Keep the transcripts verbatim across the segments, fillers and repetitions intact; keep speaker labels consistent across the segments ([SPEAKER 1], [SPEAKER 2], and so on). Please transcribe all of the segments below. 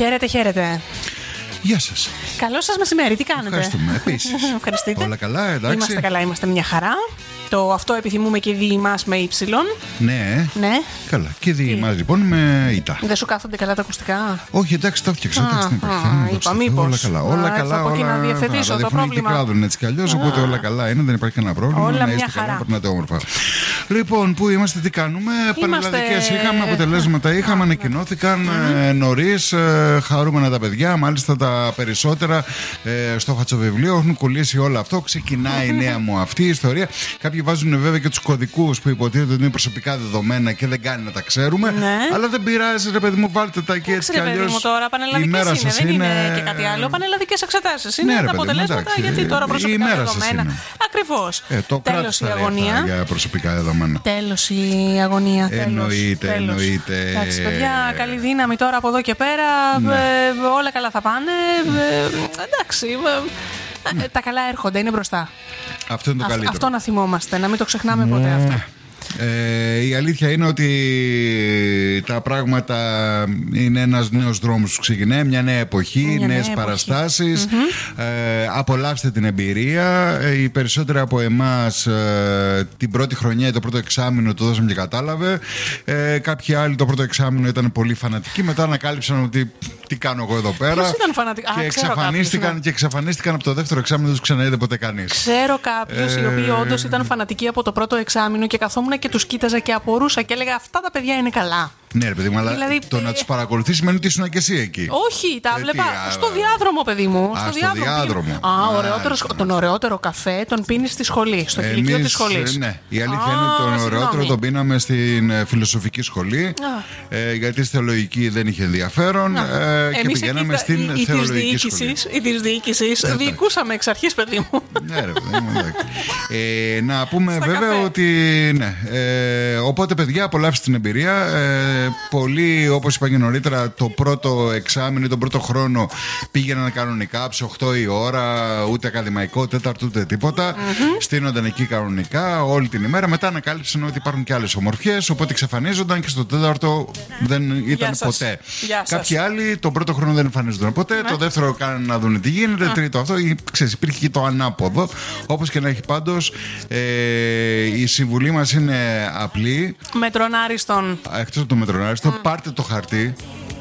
[SPEAKER 1] Χαίρετε, χαίρετε.
[SPEAKER 2] Γεια σας.
[SPEAKER 1] Καλό σας μεσημέρι, τι κάνετε?
[SPEAKER 2] Ευχαριστούμε, επίσης.
[SPEAKER 1] Ευχαριστείτε.
[SPEAKER 2] Όλα καλά, εντάξει.
[SPEAKER 1] Είμαστε καλά, είμαστε μια χαρά. Το αυτό επιθυμούμε και δι' μας με ύψιλον.
[SPEAKER 2] Ναι.
[SPEAKER 1] Ναι.
[SPEAKER 2] Καλά. Και δι' μας λοιπόν με ητά.
[SPEAKER 1] Δεν σου κάθονται καλά τα ακουστικά?
[SPEAKER 2] Όχι, εντάξει, τα έφτιαξα.
[SPEAKER 1] Είπα, μήπως.
[SPEAKER 2] Όλα καλά. Όλα καλά.
[SPEAKER 1] Από εκεί να διευθετήσω το πρόβλημα.
[SPEAKER 2] Τα κράδουν έτσι κι αλλιώς, οπότε όλα καλά είναι, δεν υπάρχει κανένα πρόβλημα.
[SPEAKER 1] Όλα
[SPEAKER 2] να
[SPEAKER 1] μια
[SPEAKER 2] είστε
[SPEAKER 1] χαρά.
[SPEAKER 2] καλά, περνάτε όμορφα. Λοιπόν, πού είμαστε, τι κάνουμε? Πανελλαδικές είχαμε, αποτελέσματα είχαμε, ανακοινώθηκαν νωρίς. Χαρούμενα τα παιδιά, μάλιστα τα περισσότερα στο χατσοβιβλίο έχουν κολλήσει όλο αυτό. Ξεκινάει η νέα μου αυτή η ιστορία. Κάποιοι βάζουν βέβαια και τους κωδικούς που υποτίθεται ότι είναι προσωπικά δεδομένα και δεν κάνει να τα ξέρουμε.
[SPEAKER 1] Ναι.
[SPEAKER 2] Αλλά δεν πειράζει, ρε παιδί μου, βάλτε τα και έτσι κι αλλιώς.
[SPEAKER 1] Παιδί μου, τώρα πανελλαδικές είναι, δεν είναι... είναι και κάτι άλλο. Πανελλαδικές εξετάσεις είναι, ναι, τα αποτελέσματα, εντάξει, γιατί τώρα προσωπικά δεδομένα. Ακριβώς.
[SPEAKER 2] Ε, το
[SPEAKER 1] τέλος η αγωνία.
[SPEAKER 2] Για προσωπικά δεδομένα.
[SPEAKER 1] Τέλος η αγωνία.
[SPEAKER 2] Εννοείται,
[SPEAKER 1] τέλος.
[SPEAKER 2] εννοείται.
[SPEAKER 1] Εντάξει, παιδιά, καλή δύναμη τώρα από εδώ και πέρα. Ναι. Ε, όλα καλά θα πάνε. Ε, εντάξει. Ε, ναι. Τα καλά έρχονται, είναι μπροστά.
[SPEAKER 2] Αυτό είναι το
[SPEAKER 1] Α,
[SPEAKER 2] καλύτερο.
[SPEAKER 1] Αυτό να θυμόμαστε, να μην το ξεχνάμε ποτέ ναι. αυτό.
[SPEAKER 2] Ε, η αλήθεια είναι ότι τα πράγματα είναι ένας νέος δρόμος που ξεκινάει, μια νέα εποχή, μια νέες νέα παραστάσεις. Mm-hmm. Ε, απολαύστε την εμπειρία. Οι περισσότεροι από εμάς ε, την πρώτη χρονιά ή το πρώτο εξάμηνο το δώσαμε και κατάλαβε. Ε, κάποιοι άλλοι το πρώτο εξάμηνο ήταν πολύ φανατικοί. Μετά ανακάλυψαν ότι τι κάνω εγώ εδώ πέρα.
[SPEAKER 1] Ποιος ήταν φανατικός?
[SPEAKER 2] Και, εξαφανίστηκαν, και εξαφανίστηκαν από το δεύτερο εξάμηνο, δεν τους ξαναείδε ποτέ κανείς.
[SPEAKER 1] Ξέρω κάποιους ε... οι οποίοι όντως ήταν φανατικοί από το πρώτο εξάμηνο και καθόμουν και τους κοίταζα και απορούσα και έλεγα αυτά τα παιδιά είναι καλά.
[SPEAKER 2] Ναι, ρε παιδί μου, αλλά δηλαδή, το ε... να τους παρακολουθείς σημαίνει ότι ήσουν και εσύ εκεί.
[SPEAKER 1] Όχι, τα έβλεπα στο διάδρομο, παιδί μου.
[SPEAKER 2] Α,
[SPEAKER 1] στο,
[SPEAKER 2] στο
[SPEAKER 1] διάδρομο.
[SPEAKER 2] διάδρομο.
[SPEAKER 1] Α, ωραιότερος, τον ωραιότερο καφέ τον πίνεις στη σχολή, στο κηλικείο της σχολής.
[SPEAKER 2] Ναι, η αλήθεια Α, είναι ότι τον ωραιότερο τον πίναμε στην φιλοσοφική σχολή. Ε, γιατί στη θεολογική δεν είχε ενδιαφέρον. Ε, και
[SPEAKER 1] εμείς
[SPEAKER 2] πηγαίναμε
[SPEAKER 1] εκεί,
[SPEAKER 2] στην
[SPEAKER 1] η,
[SPEAKER 2] θεολογική σχολή.
[SPEAKER 1] Η της διοίκησης διοικούσαμε εξ αρχής, παιδί μου.
[SPEAKER 2] Ναι, ρε παιδί μου, ε, να πούμε Στα βέβαια καφέ. ότι. Ναι, ε, οπότε, παιδιά, απολαύστε την εμπειρία. Ε, Πολλοί, όπως είπα και νωρίτερα, το πρώτο εξάμηνο ή τον πρώτο χρόνο πήγαιναν κανονικά από οκτώ η ώρα, ούτε ακαδημαϊκό, τέταρτο, ούτε τίποτα. Mm-hmm. Στείνονταν εκεί κανονικά όλη την ημέρα. Μετά ανακάλυψαν ότι υπάρχουν και άλλες ομορφιές, οπότε εξαφανίζονταν και στο τέταρτο δεν ήταν ποτέ. Κάποιοι άλλοι τον πρώτο χρόνο δεν εμφανίζονταν ποτέ. Mm-hmm. Το δεύτερο κάνανε να δουν τι γίνεται. Mm-hmm. Τρίτο αυτό. Ξέρεις, υπήρχε και το ανάποδο. Όπως και να έχει πάντως, ε, η συμβουλή μας είναι απλή.
[SPEAKER 1] Μετρονάριστον.
[SPEAKER 2] Εκτός από το μετρονάριστο, mm. πάρτε το χαρτί.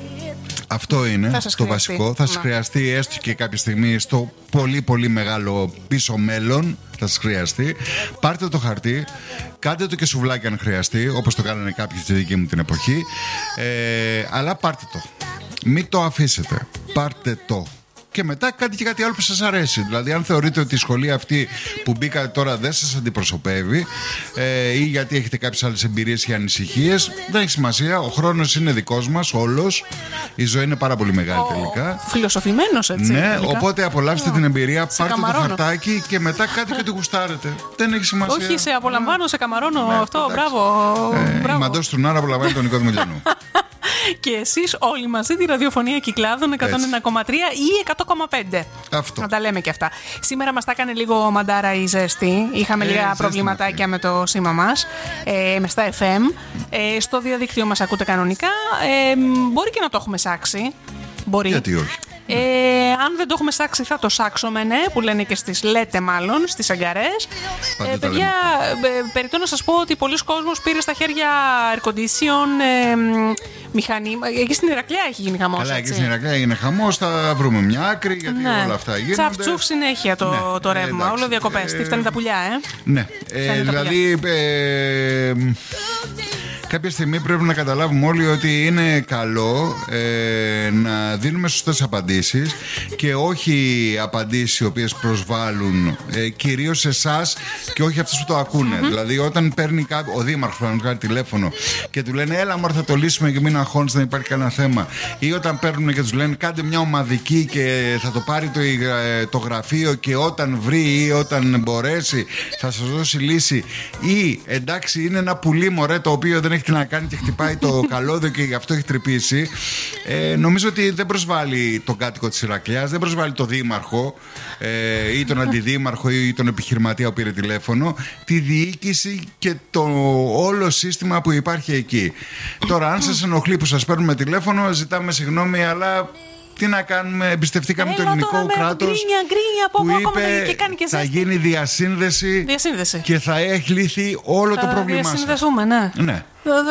[SPEAKER 2] Αυτό είναι το χρειαστεί. βασικό. Θα σας χρειαστεί έστω και κάποια στιγμή στο πολύ πολύ μεγάλο πίσω μέλλον. Θα σας χρειαστεί. Πάρτε το χαρτί. Κάντε το και σουβλάκι αν χρειαστεί, όπως το κάνανε κάποιοι στη δική μου την εποχή. Ε, αλλά πάρτε το. Μην το αφήσετε. Πάρτε το. Και μετά κάντε και κάτι άλλο που σας αρέσει. Δηλαδή, αν θεωρείτε ότι η σχολή αυτή που μπήκατε τώρα δεν σας αντιπροσωπεύει ε, ή γιατί έχετε κάποιες άλλες εμπειρίες ή ανησυχίες, δεν έχει σημασία. Ο χρόνος είναι δικός μας, όλος. Η ζωή είναι πάρα πολύ μεγάλη oh, τελικά.
[SPEAKER 1] Φιλοσοφημένος, έτσι.
[SPEAKER 2] Ναι, τελικά. Οπότε απολαύστε oh, την εμπειρία, πάρτε
[SPEAKER 1] καμαρώνω.
[SPEAKER 2] το χαρτάκι και μετά κάτι και το γουστάρετε. Δεν έχει σημασία.
[SPEAKER 1] Όχι, σε απολαμβάνω, σε καμαρώνω ναι, αυτό. Εντάξει. Μπράβο.
[SPEAKER 2] Ε, η Μαντός Τρουνάρα απολαμβάνει τον Νικό Δημητριανού.
[SPEAKER 1] Και εσείς όλοι μαζί τη ραδιοφωνία Κυκλάδων εκατόν ένα κόμμα τρία ή εκατό κόμμα πέντε.
[SPEAKER 2] Αυτό.
[SPEAKER 1] Να τα λέμε και αυτά. Σήμερα μας τα έκανε λίγο μαντάρα η ζέστη. Είχαμε ε, λίγα προβληματάκια με το σήμα μας. Ε, με στα εφ εμ. Ε, στο διαδίκτυο μας ακούτε κανονικά. Ε, μπορεί και να το έχουμε σάξει. Μπορεί.
[SPEAKER 2] Γιατί όχι.
[SPEAKER 1] Ε, αν δεν το έχουμε σάξει θα το σάξουμε, ναι, που λένε και στις λέτε μάλλον, στις αγκαρές. Ε, παιδιά, ε, περιττώ να σας πω ότι πολλοί κόσμος πήρε στα χέρια air condition, ε, μηχανή. Εκεί στην Ηρακλέα έχει γίνει χαμός.
[SPEAKER 2] Καλά, εκεί στην Ηρακλέα έγινε χαμός, θα βρούμε μια άκρη, γιατί ναι. όλα αυτά γίνονται.
[SPEAKER 1] Τσαφτσούφ συνέχεια το, ναι, το ρεύμα, ε, όλο διακοπές. Τι φτάνει τα πουλιά, ε.
[SPEAKER 2] Ναι, ε, δηλαδή... Ε, κάποια στιγμή πρέπει να καταλάβουμε όλοι ότι είναι καλό ε, να δίνουμε σωστές απαντήσεις και όχι απαντήσεις οι οποίες προσβάλλουν ε, κυρίως εσάς και όχι αυτούς που το ακούνε. Mm-hmm. Δηλαδή, όταν παίρνει κάποιο, ο δήμαρχος που κάνει τηλέφωνο και του λένε έλα μωρέ θα το λύσουμε και μην αγχώνεις, δεν υπάρχει κανένα θέμα. Ή όταν παίρνουν και τους λένε κάντε μια ομαδική και θα το πάρει το, το γραφείο και όταν βρει ή όταν μπορέσει θα σας δώσει λύση. Ή εντάξει είναι ένα πουλί μωρέ το οποίο δεν έχει έχει τι να κάνει και χτυπάει το καλώδιο και γι' αυτό έχει τρυπήσει. Ε, νομίζω ότι δεν προσβάλλει τον κάτοικο της Ηρακλείας, δεν προσβάλλει τον δήμαρχο ε, ή τον αντιδήμαρχο ή τον επιχειρηματία που πήρε τηλέφωνο, τη διοίκηση και το όλο σύστημα που υπάρχει εκεί. Τώρα, αν σας ενοχλεί που σας παίρνουμε τηλέφωνο, ζητάμε συγγνώμη, αλλά τι να κάνουμε, εμπιστευτήκαμε το ελληνικό κράτος που είπε και κάνει και θα γίνει διασύνδεση,
[SPEAKER 1] διασύνδεση
[SPEAKER 2] και θα έχει λύθει όλο
[SPEAKER 1] θα
[SPEAKER 2] το πρόβλημά σας.
[SPEAKER 1] Διασυνδεθούμε, ναι.
[SPEAKER 2] ναι.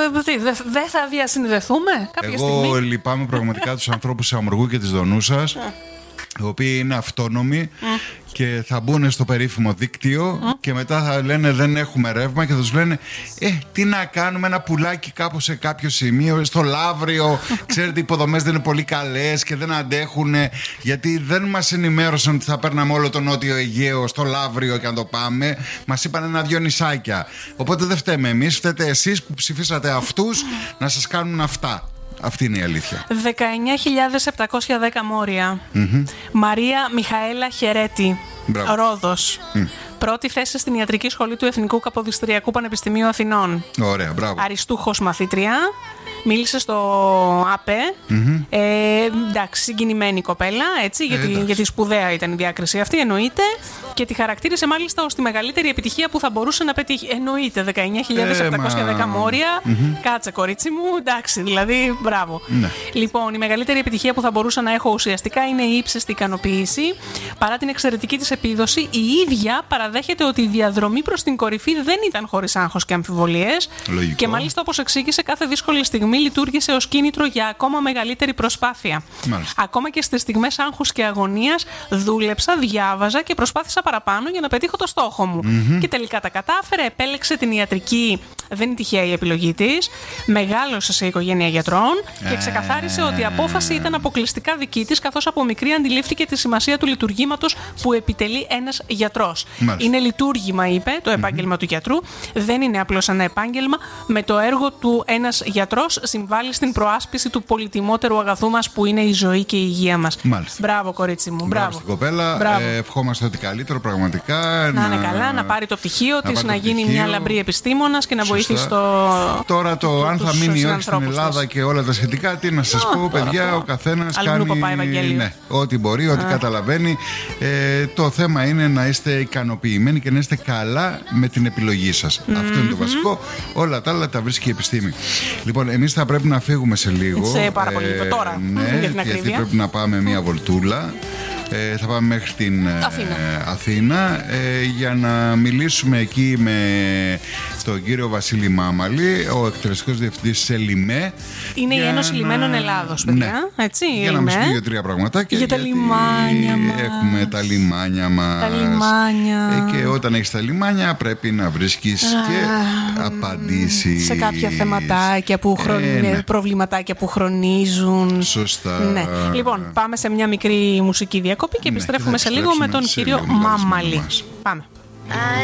[SPEAKER 1] Δεν θα διασυνδεθούμε κάποια
[SPEAKER 2] Εγώ
[SPEAKER 1] στιγμή.
[SPEAKER 2] Εγώ λυπάμαι πραγματικά τους ανθρώπους της Αμοργού και της Δονούσας, οι οποίοι είναι αυτόνομοι και θα μπουν στο περίφημο δίκτυο mm. και μετά θα λένε δεν έχουμε ρεύμα και θα τους λένε ε, τι να κάνουμε, ένα πουλάκι κάπου σε κάποιο σημείο, στο Λαύριο, ξέρετε οι υποδομές δεν είναι πολύ καλές και δεν αντέχουν, γιατί δεν μας ενημέρωσαν ότι θα παίρναμε όλο το Νότιο Αιγαίο στο Λαύριο και να το πάμε, μας είπαν ένα-δυο νησάκια. Οπότε δεν φταίμε εμείς, φταίτε εσείς που ψηφίσατε αυτούς να σας κάνουν αυτά. Αυτή είναι η αλήθεια.
[SPEAKER 1] δεκαεννιά χιλιάδες επτακόσια δέκα μόρια. Mm-hmm. Μαρία Μιχαέλα Χερέτη, Μπράβο. Ρόδος. Mm. Πρώτη θέση στην ιατρική σχολή του Εθνικού Καποδιστριακού Πανεπιστημίου Αθηνών.
[SPEAKER 2] Ωραία, μπράβο.
[SPEAKER 1] Αριστούχος μαθήτρια. Μίλησε στο ΑΠΕ. Mm-hmm. Ε, εντάξει, συγκινημένη κοπέλα, έτσι, ε, γιατί, γιατί σπουδαία ήταν η διάκριση αυτή, εννοείται. Και τη χαρακτήρισε μάλιστα ως τη μεγαλύτερη επιτυχία που θα μπορούσε να πετύχει. Εννοείται, δεκαεννιά χιλιάδες επτακόσια δέκα ε, μα... μόρια. Mm-hmm. Κάτσε, κορίτσι μου, εντάξει, δηλαδή, μπράβο. Ναι. Λοιπόν, η μεγαλύτερη επιτυχία που θα μπορούσα να έχω ουσιαστικά είναι η ύψιστη ικανοποίηση. Παρά την εξαιρετική της επίδοση, η ίδια παραδέχεται ότι η διαδρομή προς την κορυφή δεν ήταν χωρίς άγχος και αμφιβολίες. Λογικό. Και μάλιστα, όπως εξήγησε, κάθε δύσκολη στιγμή λειτουργήσε ως κίνητρο για ακόμα μεγαλύτερη προσπάθεια. Μάλιστα. Ακόμα και στις στιγμές άγχους και αγωνίας δούλεψα, διάβαζα και προσπάθησα παραπάνω για να πετύχω το στόχο μου. Mm-hmm. Και τελικά τα κατάφερε, επέλεξε την ιατρική, δεν είναι τυχαία η επιλογή της, μεγάλωσε σε οικογένεια γιατρών και ξεκαθάρισε ότι η απόφαση ήταν αποκλειστικά δική της, καθώς από μικρή αντιλήφθηκε τη σημασία του λειτουργήματος που επιτελεί ένας γιατρός. Μάλιστα. Είναι λειτουργήμα, είπε, το επάγγελμα mm-hmm. του γιατρού, δεν είναι απλώς ένα επάγγελμα. Με το έργο του ένας γιατρός συμβάλλει στην προάσπιση του πολυτιμότερου αγαθού μας που είναι η ζωή και η υγεία μας. Μάλιστα. Μπράβο, κορίτσι μου. Μπράβο στην
[SPEAKER 2] κοπέλα. Ε, ευχόμαστε ότι καλύτερο πραγματικά.
[SPEAKER 1] Να, να είναι καλά, να πάρει το πτυχίο της, να, να γίνει πτυχίο. Μια λαμπρή επιστήμονας και να Σωστά. βοηθήσει το.
[SPEAKER 2] Τώρα το το, αν θα μείνει όχι στην Ελλάδα και όλα τα σχετικά, τι να σας oh, πω, παιδιά, ο καθένας κάνει ναι, ό,τι μπορεί, ό,τι ah. καταλαβαίνει. Ε, το θέμα είναι να είστε ικανοποιημένοι και να είστε καλά με την επιλογή σας. Mm-hmm. Αυτό είναι το βασικό. Όλα τα άλλα τα βρίσκει η επιστήμη. Λοιπόν, εμείς θα πρέπει να φύγουμε σε λίγο.
[SPEAKER 1] Σε πάρα πολύ λίγο τώρα.
[SPEAKER 2] Ναι,
[SPEAKER 1] για την ακρίβεια.
[SPEAKER 2] Γιατί πρέπει να πάμε μια βολτούλα. Ε, θα πάμε μέχρι την Αθήνα, ε, Αθήνα ε, για να μιλήσουμε εκεί με τον κύριο Βασίλη Μάμαλη, ο εκτελεστικός διευθυντής της ΕΛΙΜΕ.
[SPEAKER 1] Είναι η Ένωση να... Λιμένων Ελλάδος, παιδιά.
[SPEAKER 2] Ναι.
[SPEAKER 1] Έτσι,
[SPEAKER 2] για να μας πει δύο-τρία πραγματάκια.
[SPEAKER 1] Για τα λιμάνια μας.
[SPEAKER 2] Έχουμε τα λιμάνια μας.
[SPEAKER 1] Τα λιμάνια.
[SPEAKER 2] Ε, και όταν έχεις τα λιμάνια πρέπει να βρίσκεις ah, και απαντήσεις.
[SPEAKER 1] Σε κάποια θεματάκια που χρον... ε, ναι. προβληματάκια που χρονίζουν.
[SPEAKER 2] Σωστά.
[SPEAKER 1] Ναι. Λοιπόν, πάμε σε μια μικρή μουσική διακοπή και επιστρέφουμε ναι, σε λίγο με τον κύριο Μάμαλη. Πάμε.